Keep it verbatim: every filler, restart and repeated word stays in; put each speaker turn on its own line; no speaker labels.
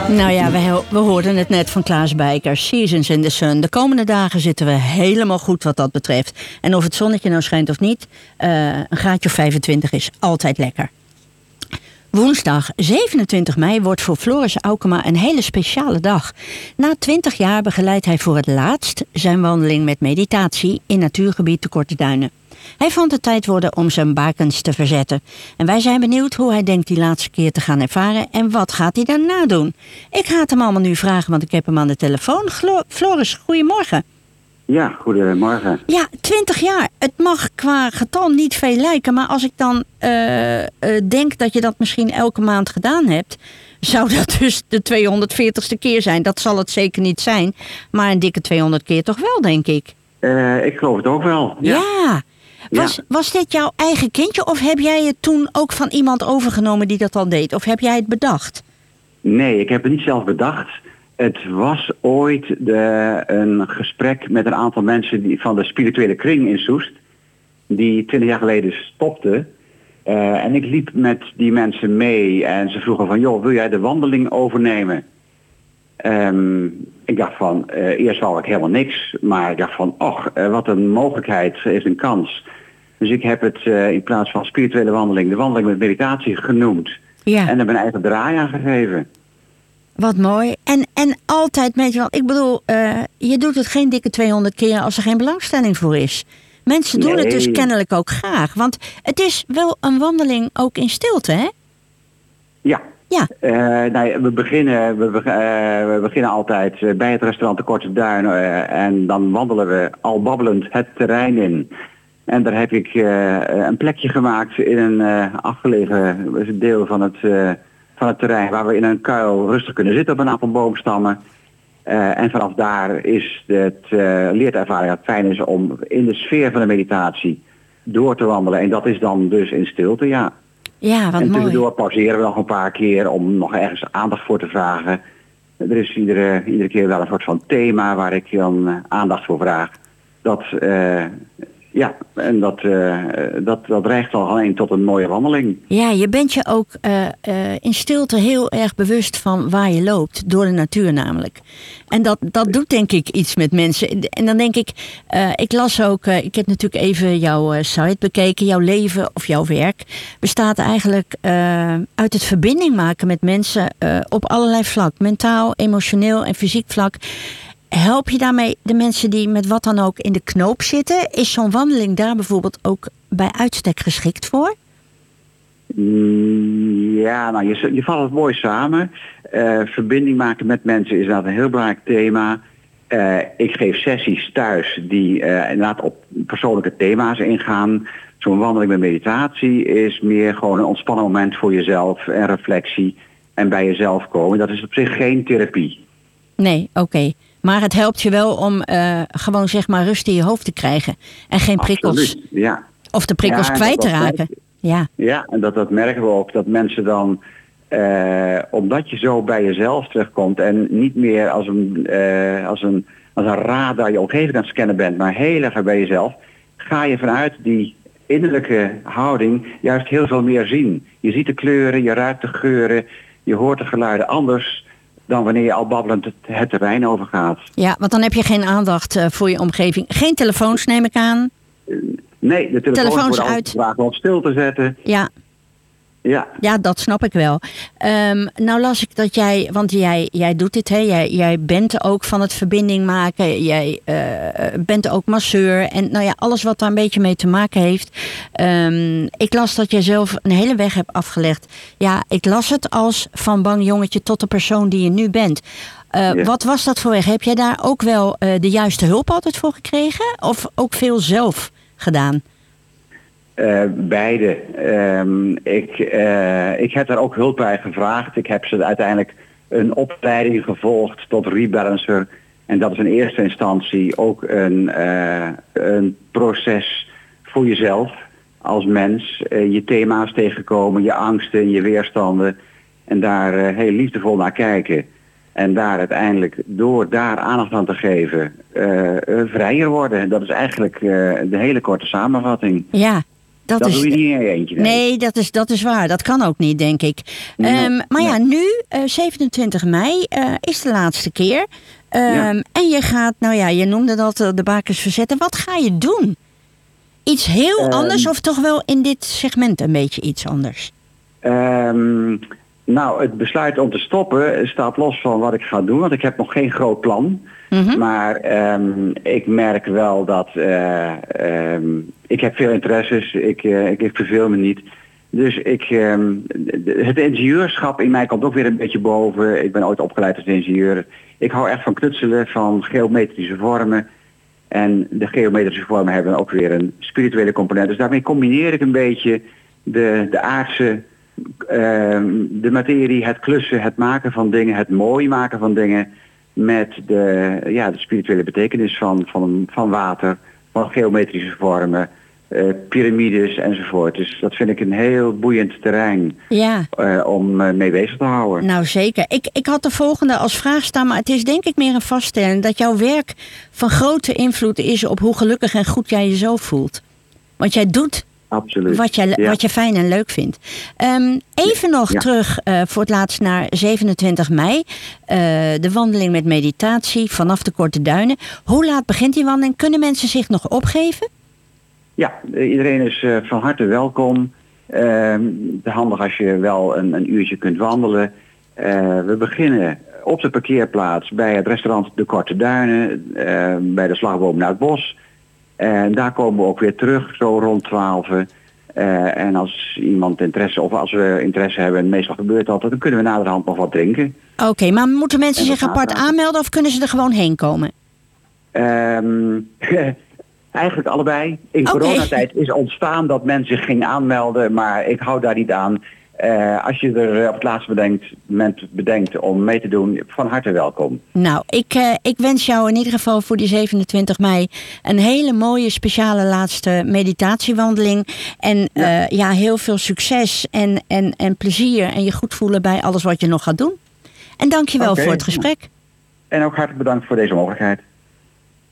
Nou ja, we, we hoorden het net van Klaas Bijker. Seasons in the Sun. De komende dagen zitten we helemaal goed wat dat betreft. En of het zonnetje nou schijnt of niet, uh, een graadje of vijfentwintig is altijd lekker. Woensdag zevenentwintig mei wordt voor Floris Aukema een hele speciale dag. Na twintig jaar begeleidt hij voor het laatst zijn wandeling met meditatie in natuurgebied de Korte Duinen. Hij vond het tijd worden om zijn bakens te verzetten. En wij zijn benieuwd hoe hij denkt die laatste keer te gaan ervaren en wat gaat hij daarna doen. Ik ga het hem allemaal nu vragen, want ik heb hem aan de telefoon. Glo- Floris, goedemorgen.
Ja, goedemorgen.
Ja, twintig jaar. Het mag qua getal niet veel lijken, maar als ik dan uh, uh, denk dat je dat misschien elke maand gedaan hebt, zou dat dus de tweehonderdveertigste keer zijn. Dat zal het zeker niet zijn, maar een dikke tweehonderd keer toch wel, denk ik.
Uh, ik geloof het ook wel. Ja.
ja. Was, ja. was dit jouw eigen kindje of heb jij het toen ook van iemand overgenomen die dat al deed? Of heb jij het bedacht?
Nee, ik heb het niet zelf bedacht. Het was ooit de, een gesprek met een aantal mensen die, van de spirituele kring in Soest. Die twintig jaar geleden stopten. Uh, en ik liep met die mensen mee en ze vroegen van, joh, wil jij de wandeling overnemen? Um, ik dacht van, uh, eerst wou ik helemaal niks, maar ik dacht van, och, uh, wat een mogelijkheid, is een kans. Dus ik heb het uh, in plaats van spirituele wandeling, de wandeling met meditatie genoemd. Ja. En er mijn eigen draai aan gegeven.
Wat mooi. En, en altijd met je, want ik bedoel, uh, je doet het geen dikke tweehonderd keer als er geen belangstelling voor is. Mensen doen nee. het dus kennelijk ook graag, want het is wel een wandeling ook in stilte, hè?
Ja.
Ja.
Uh, nou, we, beginnen, we, uh, we beginnen altijd bij het restaurant de Korte Duin uh, en dan wandelen we al babbelend het terrein in. En daar heb ik uh, een plekje gemaakt in een uh, afgelegen deel van het, uh, van het terrein waar we in een kuil rustig kunnen zitten op een aantal boomstammen. Uh, en vanaf daar is het uh, leertervaring dat het fijn is om in de sfeer van de meditatie door te wandelen. En dat is dan dus in stilte, ja.
Ja, wat
en tussendoor
mooi.
pauzeren we nog een paar keer om nog ergens aandacht voor te vragen. Er is iedere, iedere keer wel een soort van thema waar ik dan uh, aandacht voor vraag. Dat, uh, ja, en dat, uh, dat, dat dreigt al alleen tot een mooie wandeling.
Ja, je bent je ook uh, uh, in stilte heel erg bewust van waar je loopt, door de natuur namelijk. En dat, dat doet denk ik iets met mensen. En dan denk ik, uh, ik las ook, uh, ik heb natuurlijk even jouw uh, site bekeken, jouw leven of jouw werk bestaat eigenlijk uh, uit het verbinding maken met mensen uh, op allerlei vlak. Mentaal, emotioneel en fysiek vlak. Help je daarmee de mensen die met wat dan ook in de knoop zitten? Is zo'n wandeling daar bijvoorbeeld ook bij uitstek geschikt voor?
Ja, nou, je, je valt het mooi samen. Uh, verbinding maken met mensen is inderdaad een heel belangrijk thema. Uh, ik geef sessies thuis die uh, inderdaad op persoonlijke thema's ingaan. Zo'n wandeling met meditatie is meer gewoon een ontspannen moment voor jezelf en reflectie en bij jezelf komen. Dat is op zich geen therapie.
Nee, oké. Okay. Maar het helpt je wel om uh, gewoon zeg maar rust in je hoofd te krijgen. En geen prikkels.
Absoluut, ja.
Of de prikkels ja, kwijt te raken. Ja.
ja, en dat, dat merken we ook. Dat mensen dan, uh, omdat je zo bij jezelf terugkomt en niet meer als een, uh, als een, als een radar je omgeving aan het scannen bent, maar heel erg bij jezelf, ga je vanuit die innerlijke houding juist heel veel meer zien. Je ziet de kleuren, je ruikt de geuren, je hoort de geluiden anders dan wanneer je al babbelend het, het terrein overgaat.
Ja, want dan heb je geen aandacht uh, voor je omgeving. Geen telefoons, neem ik aan.
Uh, nee, de telefoons, telefoons worden uit. Vragen om stil te zetten.
Ja.
Ja.
ja, dat snap ik wel. Um, nou las ik dat jij, want jij, jij doet dit, hè? Jij, jij bent ook van het verbinding maken. Jij uh, bent ook masseur. En nou ja, alles wat daar een beetje mee te maken heeft. Um, ik las dat jij zelf een hele weg hebt afgelegd. Ja, ik las het als van bang jongetje tot de persoon die je nu bent. Uh, ja. Wat was dat voor weg? Heb jij daar ook wel uh, de juiste hulp altijd voor gekregen? Of ook veel zelf gedaan?
Uh, beide. Um, ik, uh, ik heb daar ook hulp bij gevraagd. Ik heb ze uiteindelijk een opleiding gevolgd tot rebalancer. En dat is in eerste instantie ook een, uh, een proces voor jezelf als mens. Uh, je thema's tegenkomen, je angsten, je weerstanden. En daar uh, heel liefdevol naar kijken. En daar uiteindelijk door daar aandacht aan te geven uh, uh, vrijer worden. Dat is eigenlijk uh, de hele korte samenvatting.
Ja. Dat,
dat
is,
doe je niet in je eentje.
Nee, nee dat, is, dat is waar. Dat kan ook niet, denk ik.
Nee,
um, maar
nee.
ja, nu, uh, zevenentwintig mei, uh, is de laatste keer. Um, ja. En je gaat, nou ja, je noemde dat uh, de bakers verzetten. Wat ga je doen? Iets heel um, anders of toch wel in dit segment een beetje iets anders?
Um, nou, het besluit om te stoppen staat los van wat ik ga doen. Want ik heb nog geen groot plan. Mm-hmm. Maar um, ik merk wel dat uh, um, ik heb veel interesses. Ik, uh, ik, ik verveel me niet. Dus ik, um, het ingenieurschap in mij komt ook weer een beetje boven. Ik ben ooit opgeleid als ingenieur. Ik hou echt van knutselen, van geometrische vormen. En de geometrische vormen hebben ook weer een spirituele component. Dus daarmee combineer ik een beetje de, de aardse, uh, de materie, het klussen, het maken van dingen, het mooi maken van dingen. Met de, ja, de spirituele betekenis van, van, van water, van geometrische vormen, uh, piramides enzovoort. Dus dat vind ik een heel boeiend terrein ja. uh, om uh, mee bezig te houden.
Nou zeker. Ik, ik had de volgende als vraag staan, maar het is denk ik meer een vaststelling dat jouw werk van grote invloed is op hoe gelukkig en goed jij je zo voelt. Want jij doet
Absoluut.
Wat, jij, ja. wat je fijn en leuk vindt. Um, even nog ja. terug uh, voor het laatst naar zevenentwintig mei. Uh, de wandeling met meditatie vanaf de Korte Duinen. Hoe laat begint die wandeling? Kunnen mensen zich nog opgeven?
Ja, iedereen is uh, van harte welkom. Uh, handig als je wel een, een uurtje kunt wandelen. Uh, we beginnen op de parkeerplaats bij het restaurant De Korte Duinen. Uh, bij de slagboom naar het bos. En daar komen we ook weer terug, zo rond twaalf. Uh, en als iemand interesse, of als we interesse hebben, meestal gebeurt dat, dan kunnen we naderhand nog wat drinken.
Oké, okay, maar moeten mensen zich apart aanmelden of kunnen ze er gewoon heen komen?
Um, eigenlijk allebei. In okay. coronatijd is ontstaan dat men zich ging aanmelden, maar ik hou daar niet aan. Uh, als je er op het laatste bedenkt, moment bedenkt om mee te doen, van harte welkom.
Nou, ik, uh, ik wens jou in ieder geval voor die zevenentwintig mei een hele mooie speciale laatste meditatiewandeling. En ja, uh, ja heel veel succes en, en, en plezier en je goed voelen bij alles wat je nog gaat doen. En dank je wel okay. voor het gesprek.
En ook hartelijk bedankt voor deze mogelijkheid.